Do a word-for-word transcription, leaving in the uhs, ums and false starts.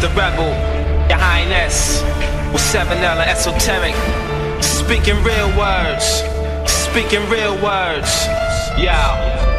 the rebel, your highness, with seven L and esoteric, speaking real words, speaking real words, yeah.